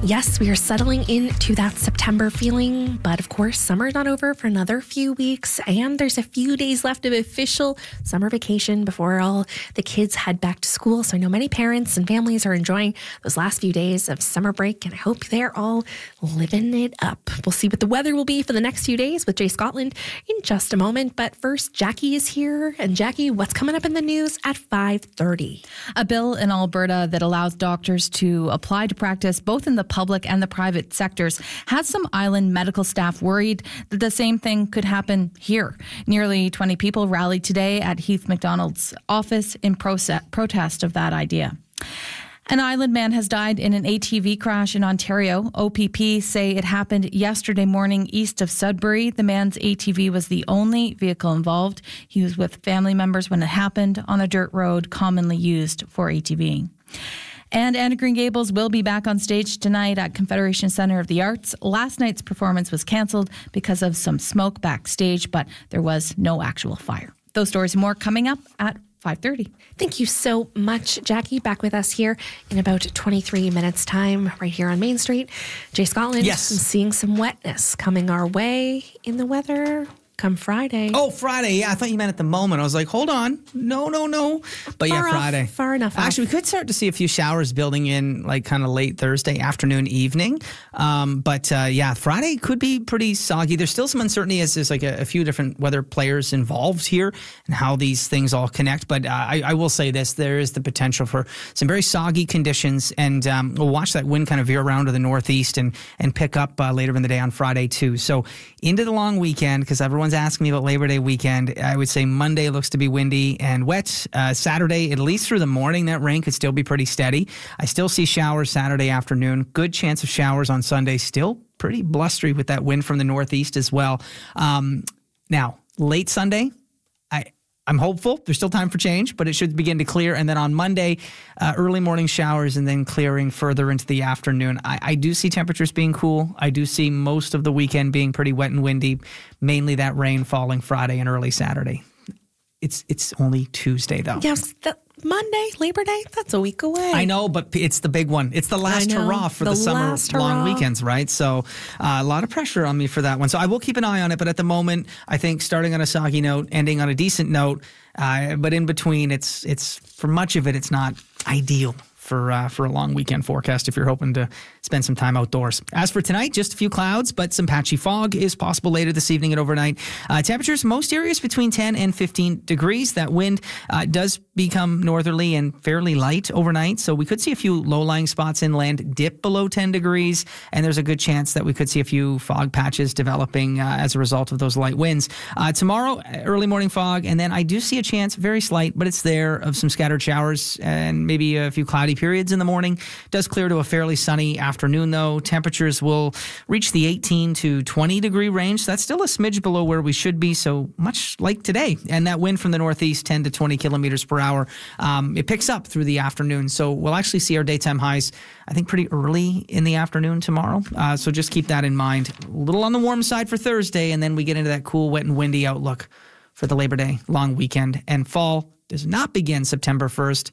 Yes, we are settling into that September feeling, but of course, summer's not over for another few weeks, and there's a few days left of official summer vacation before all the kids head back to school. So I know many parents and families are enjoying those last few days of summer break, and I hope they're all living it up. We'll see what the weather will be for the next few days with Jay Scotland in just a moment. But first, Jackie is here. And Jackie, what's coming up in the news at 5:30? A bill in Alberta that allows doctors to apply to practice both in the public and the private sectors has some island medical staff worried that the same thing could happen here. Nearly 20 people rallied today at Heath MacDonald's office in protest of that idea. An island man has died in an ATV crash in Ontario. OPP say it happened yesterday morning east of Sudbury. The man's ATV was the only vehicle involved. He was with family members when it happened on a dirt road commonly used for ATVing. And Anne of Green Gables will be back on stage tonight at Confederation Centre of the Arts. Last night's performance was cancelled because of some smoke backstage, but there was no actual fire. Those stories and more coming up at 5:30. Thank you so much, Jackie. Back with us here in about 23 minutes' time, right here on Main Street. Jay Scotland, Yes. I'm seeing some wetness coming our way in the weather come Friday. Oh, Friday. Yeah, I thought you meant at the moment. I was like, hold on. No. But yeah, Far off, Friday. far enough off. Actually, we could start to see a few showers building in like kind of late Thursday afternoon, evening. But Friday could be pretty soggy. There's still some uncertainty as there's like a few different weather players involved here and how these things all connect. But I will say this, there is the potential for some very soggy conditions. And we'll watch that wind kind of veer around to the northeast and pick up later in the day on Friday too. So into the long weekend, because everyone's asking me about Labor Day weekend, I would say Monday looks to be windy and wet. Saturday, at least through the morning, that rain could still be pretty steady. I still see showers Saturday afternoon. Good chance of showers on Sunday. Still pretty blustery with that wind from the northeast as well. Now, late Sunday, I'm hopeful. There's still time for change, but it should begin to clear. And then on Monday, early morning showers and then clearing further into the afternoon. I do see temperatures being cool. I do see most of the weekend being pretty wet and windy, mainly that rain falling Friday and early Saturday. It's only Tuesday, though. Yes, Monday, Labor Day, that's a week away. I know, but it's the big one. It's the last hurrah for the summer long weekends, right? So a lot of pressure on me for that one. So I will keep an eye on it. But at the moment, I think starting on a soggy note, ending on a decent note. But in between, it's for much of it, it's not ideal for a long weekend forecast if you're hoping to spend some time outdoors. As for tonight, just a few clouds, but some patchy fog is possible later this evening and overnight. Temperatures, most areas between 10 and 15 degrees. That wind does become northerly and fairly light overnight, so we could see a few low-lying spots inland dip below 10 degrees, and there's a good chance that we could see a few fog patches developing as a result of those light winds. Tomorrow, early morning fog, and then I do see a chance, very slight, but it's there, of some scattered showers and maybe a few cloudy periods in the morning. Does clear to a fairly sunny afternoon, though. Temperatures will reach the 18 to 20 degree range. That's still a smidge below where we should be, so much like today. And that wind from the northeast, 10 to 20 kilometers per hour, it picks up through the afternoon. So we'll actually see our daytime highs, I think, pretty early in the afternoon tomorrow. So just keep that in mind. A little on the warm side for Thursday, and then we get into that cool, wet, and windy outlook for the Labor Day long weekend. And fall does not begin September 1st.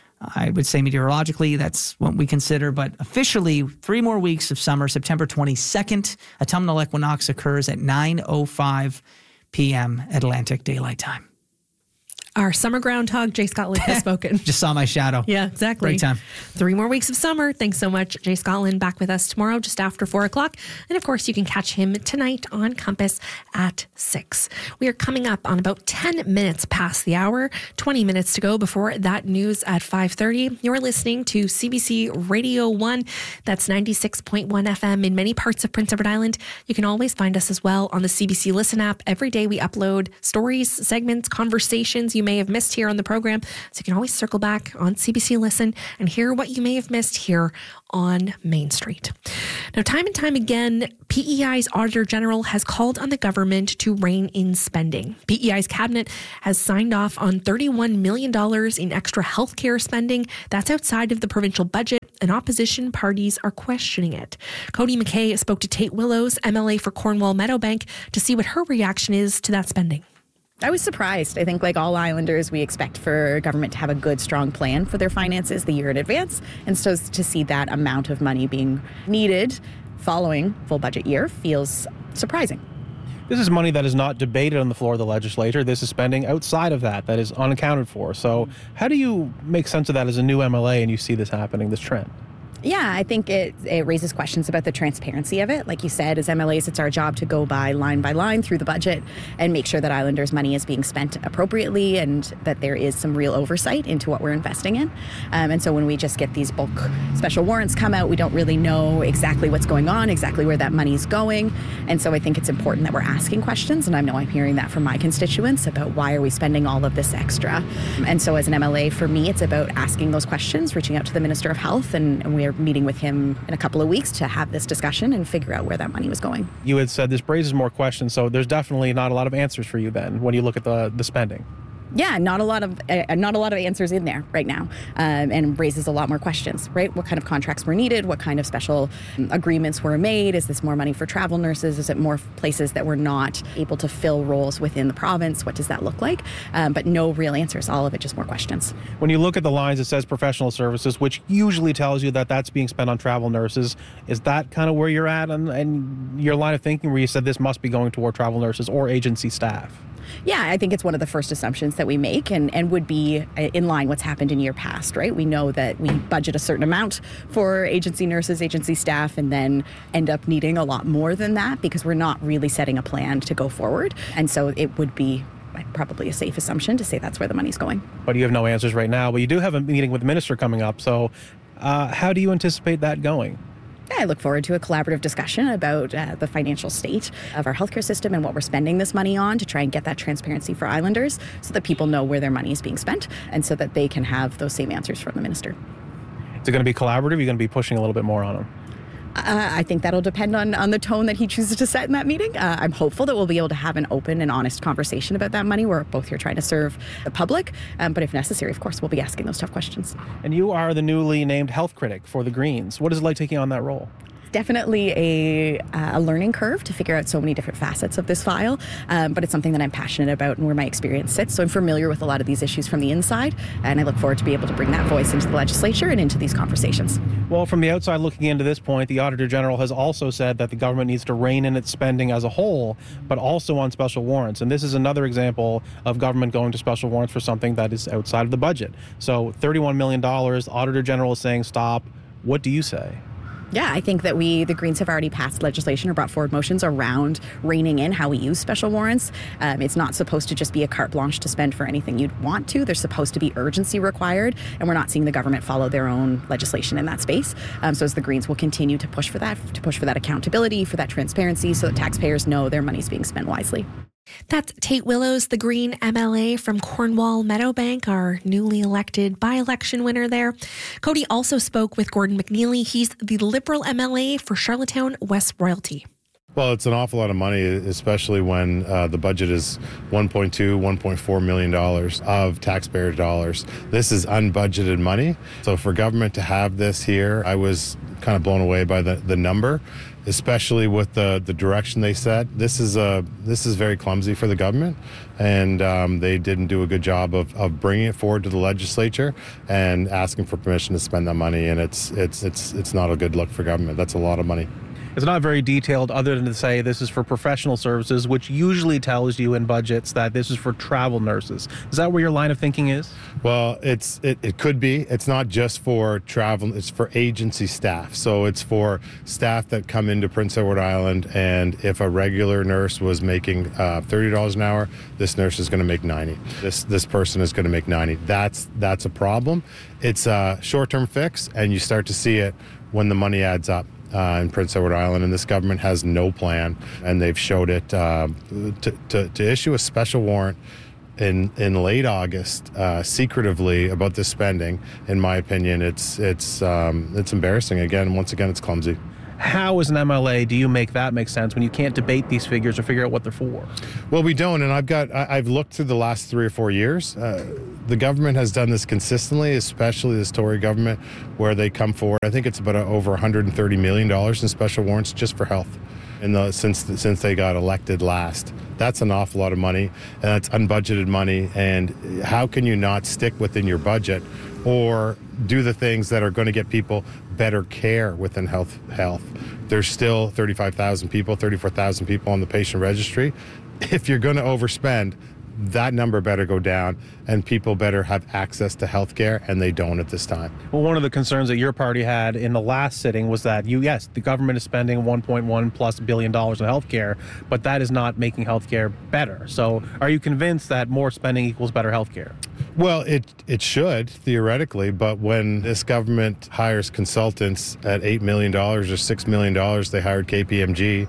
I would say meteorologically, that's what we consider, but officially 3 more weeks of summer. September 22nd, autumnal equinox occurs at 9:05 p.m. Atlantic Daylight Time. Our summer groundhog, Jay Scotland, has spoken. Just saw my shadow. Yeah, exactly. Great time. 3 more weeks of summer. Thanks so much, Jay Scotland. Back with us tomorrow just after 4 o'clock. And of course, you can catch him tonight on Compass at 6. We are coming up on about 10 minutes past the hour, 20 minutes to go before that news at 5:30. You're listening to CBC Radio 1. That's 96.1 FM in many parts of Prince Edward Island. You can always find us as well on the CBC Listen app. Every day we upload stories, segments, conversations you may have missed here on the program. So you can always circle back on CBC Listen and hear what you may have missed here on Main Street. Now, time and time again, PEI's Auditor General has called on the government to rein in spending. PEI's cabinet has signed off on $31 million in extra healthcare spending. That's outside of the provincial budget, and opposition parties are questioning it. Cody McKay spoke to Tate Willows, MLA for Cornwall Meadowbank, to see what her reaction is to that spending. I was surprised. I think like all Islanders, we expect for government to have a good, strong plan for their finances the year in advance. And so to see that amount of money being needed following full budget year feels surprising. This is money that is not debated on the floor of the legislature. This is spending outside of that is unaccounted for. So how do you make sense of that as a new MLA and you see this happening, this trend? Yeah, I think it raises questions about the transparency of it. Like you said, as MLAs, it's our job to go by line through the budget and make sure that Islanders' money is being spent appropriately and that there is some real oversight into what we're investing in. And so when we just get these bulk special warrants come out, we don't really know exactly what's going on, exactly where that money's going. And so I think it's important that we're asking questions. And I know I'm hearing that from my constituents about why are we spending all of this extra. And so as an MLA, for me, it's about asking those questions, reaching out to the Minister of Health, and we're meeting with him in a couple of weeks to have this discussion and figure out where that money was going. You had said this raises more questions, so there's definitely not a lot of answers for you then when you look at the spending. Yeah, not a lot of answers in there right now, and raises a lot more questions, right? What kind of contracts were needed? What kind of special agreements were made? Is this more money for travel nurses? Is it more places that were not able to fill roles within the province? What does that look like? But no real answers, all of it just more questions. When you look at the lines, it says professional services, which usually tells you that that's being spent on travel nurses. Is that kind of where you're at and your line of thinking where you said this must be going toward travel nurses or agency staff? Yeah, I think it's one of the first assumptions that we make and would be in line what's happened in year past, right? We know that we budget a certain amount for agency nurses, agency staff, and then end up needing a lot more than that because we're not really setting a plan to go forward. And so it would be probably a safe assumption to say that's where the money's going. But you have no answers right now, but you do have a meeting with the minister coming up. So how do you anticipate that going? I look forward to a collaborative discussion about the financial state of our healthcare system and what we're spending this money on to try and get that transparency for Islanders so that people know where their money is being spent and so that they can have those same answers from the minister. Is it going to be collaborative? You're going to be pushing a little bit more on him? I think that'll depend on the tone that he chooses to set in that meeting. I'm hopeful that we'll be able to have an open and honest conversation about that money. We're both here trying to serve the public, but if necessary, of course, we'll be asking those tough questions. And you are the newly named health critic for the Greens. What is it like taking on that role? Definitely a learning curve to figure out so many different facets of this file, but it's something that I'm passionate about and where my experience sits. So I'm familiar with a lot of these issues from the inside, and I look forward to be able to bring that voice into the legislature and into these conversations. Well, from the outside looking into this point, the Auditor General has also said that the government needs to rein in its spending as a whole, but also on special warrants. And this is another example of government going to special warrants for something that is outside of the budget. So $31 million, the Auditor General is saying stop. What do you say? Yeah, I think that the Greens have already passed legislation or brought forward motions around reining in how we use special warrants. It's not supposed to just be a carte blanche to spend for anything you'd want to. There's supposed to be urgency required, and we're not seeing the government follow their own legislation in that space. So as the Greens will continue to push for that accountability, for that transparency, so that taxpayers know their money's being spent wisely. That's Tate Willows, the Green MLA from Cornwall Meadowbank, our newly elected by-election winner there. Cody also spoke with Gordon McNeely. He's the Liberal MLA for Charlottetown West Royalty. Well, it's an awful lot of money, especially when the budget is $1.2, $1.4 million of taxpayer dollars. This is unbudgeted money. So for government to have this here, I was kind of blown away by the number, especially with the direction they set. This is very clumsy for the government, and they didn't do a good job of bringing it forward to the legislature and asking for permission to spend that money. And it's not a good look for government. That's a lot of money. It's not very detailed other than to say this is for professional services, which usually tells you in budgets that this is for travel nurses. Is that where your line of thinking is? Well, it could be. It's not just for travel. It's for agency staff. So it's for staff that come into Prince Edward Island, and if a regular nurse was making $30 an hour, this nurse is going to make $90. This person is going to make $90. That's a problem. It's a short-term fix, and you start to see it when the money adds up. In Prince Edward Island, and this government has no plan, and they've showed it to issue a special warrant in late August secretively about this spending. In my opinion, it's embarrassing. Once again, it's clumsy. How, as an MLA, do you make that make sense when you can't debate these figures or figure out what they're for? Well, we don't, and I've looked through the last 3 or 4 years. The government has done this consistently, especially this Tory government, where they come forward. I think it's about over $130 million in special warrants just for health. Since they got elected last. That's an awful lot of money, and that's unbudgeted money. And how can you not stick within your budget or do the things that are going to get people better care within health? There's still 35,000 people, 34,000 people on the patient registry. If you're going to overspend, that number better go down, and people better have access to health care, and they don't at this time. Well, one of the concerns that your party had in the last sitting was that the government is spending $1.1+ billion in health care, but that is not making health care better. So are you convinced that more spending equals better health care? Well, it should, theoretically, but when this government hires consultants at $8 million or $6 million, they hired KPMG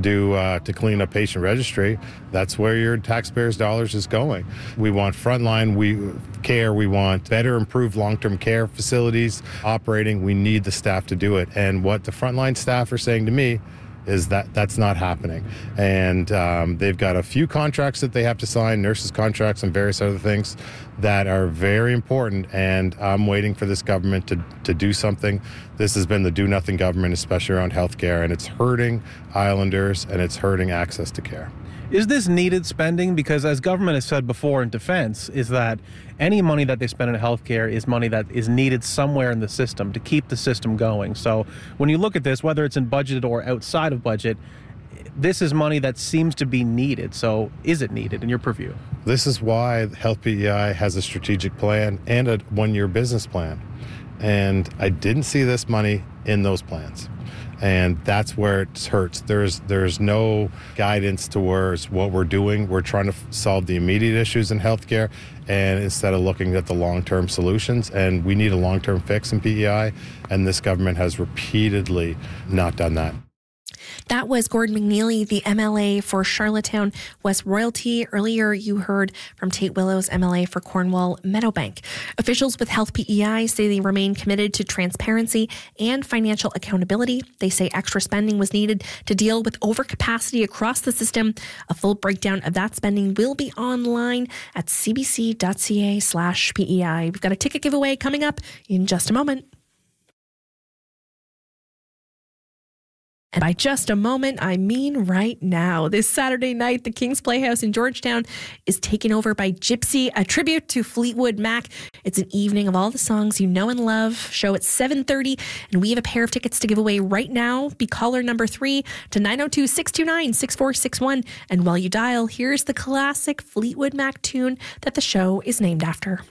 to clean up patient registry, that's where your taxpayers' dollars is going. We want frontline care, we want better improved long-term care facilities operating. We need the staff to do it. And what the frontline staff are saying to me is that that's not happening. And they've got a few contracts that they have to sign, nurses' contracts and various other things that are very important. And I'm waiting for this government to do something. This has been the do-nothing government, especially around healthcare, and it's hurting Islanders and it's hurting access to care. Is this needed spending? Because as government has said before in defense, is that any money that they spend in healthcare is money that is needed somewhere in the system to keep the system going. So when you look at this, whether it's in budget or outside of budget, this is money that seems to be needed. So is it needed in your purview? This is why Health PEI has a strategic plan and a one-year business plan. And I didn't see this money in those plans. And that's where it hurts. There's no guidance towards what we're doing. We're trying to solve the immediate issues in healthcare, and instead of looking at the long-term solutions. And we need a long-term fix in PEI, and this government has repeatedly not done that. That was Gordon McNeely, the MLA for Charlottetown West Royalty. Earlier, you heard from Tate Willows, MLA for Cornwall Meadowbank. Officials with Health PEI say they remain committed to transparency and financial accountability. They say extra spending was needed to deal with overcapacity across the system. A full breakdown of that spending will be online at cbc.ca/PEI. We've got a ticket giveaway coming up in just a moment. And by just a moment, I mean right now. This Saturday night, the King's Playhouse in Georgetown is taken over by Gypsy, a tribute to Fleetwood Mac. It's an evening of all the songs you know and love. Show at 7:30, and we have a pair of tickets to give away right now. Be caller number 3 to 902-629-6461. And while you dial, here's the classic Fleetwood Mac tune that the show is named after.